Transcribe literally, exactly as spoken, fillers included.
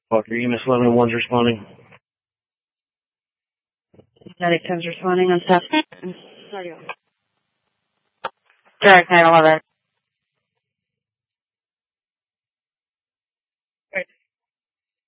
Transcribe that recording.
Walker, E M S eleven one's responding. Medic ten's responding on stuff. Sorry. Direct nine eleven.